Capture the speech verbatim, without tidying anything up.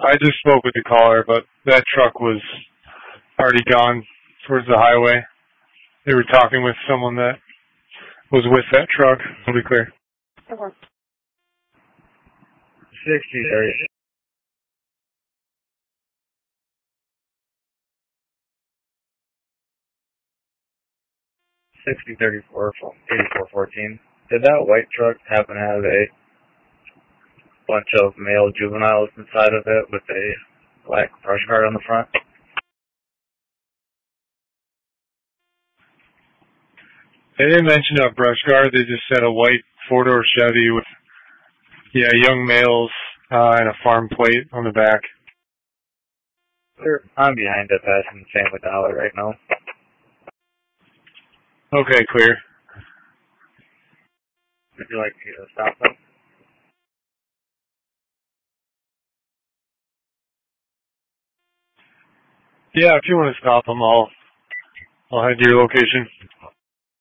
I just spoke with the caller, but that truck was already gone towards the highway. They were talking with someone that was with that truck. It'll be clear. sixty thirty. sixty thirty-four, eighty-four fourteen. Did that white truck happen to have a bunch of male juveniles inside of it with a black brush guard on the front? They didn't mention a brush guard. They just said a white four-door Chevy with, yeah, young males uh, and a farm plate on the back. Sure. I'm behind it passing Family Dollar right now. Okay, clear. Would you like to stop them? Yeah, if you want to stop them, I'll, I'll head to your location.